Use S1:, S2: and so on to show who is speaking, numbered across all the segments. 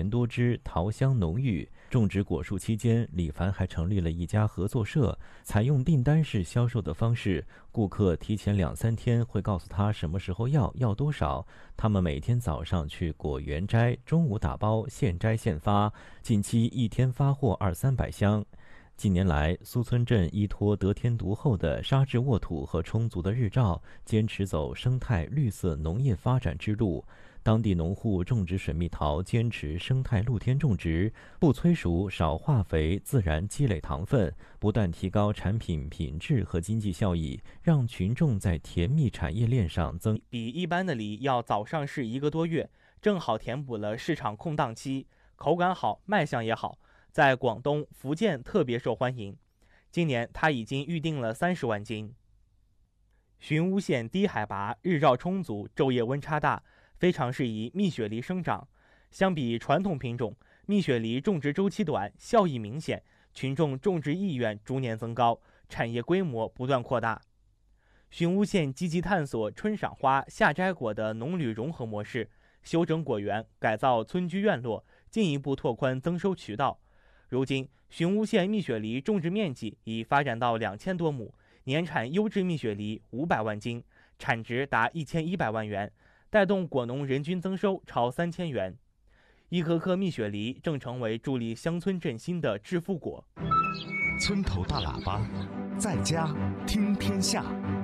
S1: 多枝桃香浓郁。种植果树期间，李凡还成立了一家合作社，采用订单式销售的方式，顾客提前2-3天会告诉他什么时候要多少。他们每天早上去果园摘，中午打包，现摘现发，近期一天发货200-300箱。近年来，苏村镇依托得天独厚的沙质沃土和充足的日照，坚持走生态绿色农业发展之路。当地农户种植水蜜桃，坚持生态露天种植，不催熟，少化肥，自然积累糖分，不断提高产品品质和经济效益，让群众在甜蜜产业链上
S2: 比一般的梨要早上市1个多月，正好填补了市场空档期，口感好，卖相也好，在广东、福建特别受欢迎。今年它已经预定了30万斤。寻乌县低海拔，日照充足，昼夜温差大，非常适宜蜜雪梨生长。相比传统品种，蜜雪梨种植周期短，效益明显，群众种植意愿逐年增高，产业规模不断扩大。寻乌县积极探索春赏花、夏摘果的农旅融合模式，修整果园，改造村居院落，进一步拓宽增收渠道。如今，寻乌县蜜雪梨种植面积已发展到2000多亩，年产优质蜜雪梨500万斤，产值达1100万元，带动果农人均增收超3000元。一颗颗蜜雪梨正成为助力乡村振兴的致富果。
S3: 村头大喇叭，在家听天下。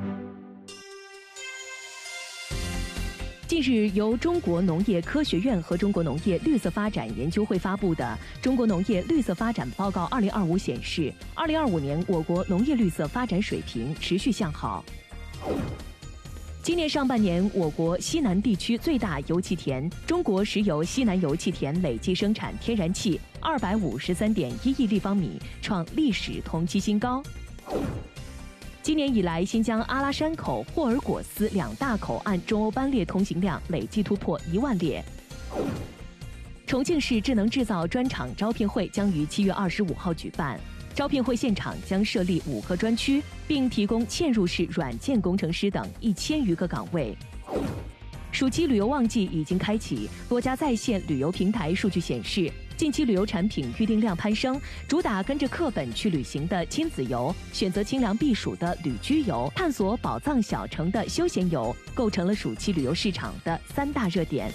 S4: 近日，由中国农业科学院和中国农业绿色发展研究会发布的《中国农业绿色发展报告2025》显示，2025年我国农业绿色发展水平持续向好。今年上半年，我国西南地区最大油气田中国石油西南油气田累计生产天然气253.1亿立方米，创历史同期新高。今年以来，新疆阿拉山口、霍尔果斯2大口岸中欧班列通行量累计突破1万列。重庆市智能制造专场招聘会将于7月25号举办，招聘会现场将设立5个专区，并提供嵌入式软件工程师等1000余个岗位。暑期旅游旺季已经开启，多家在线旅游平台数据显示，近期旅游产品预订量攀升，主打跟着课本去旅行的亲子游，选择清凉避暑的旅居游，探索宝藏小城的休闲游，构成了暑期旅游市场的3大热点。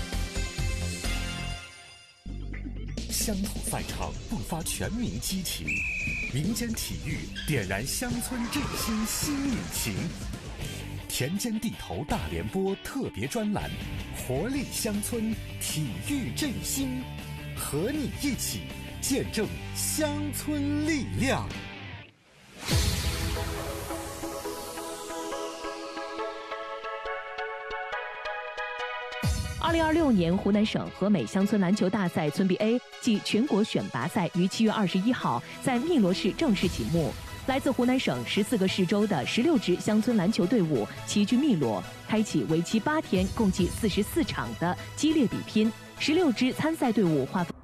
S3: 乡土赛场迸发全民激情，民间体育点燃乡村振兴新引擎。田间地头大联播特别专栏，活力乡村，体育振兴，和你一起见证乡村力量。
S4: 2026年湖南省和美乡村篮球大赛村 B暨全国选拔赛于7月21号在汨罗市正式启幕。来自湖南省14个市州的16支乡村篮球队伍齐聚汨罗，开启为期8天、共计44场的激烈比拼。16支参赛队伍划分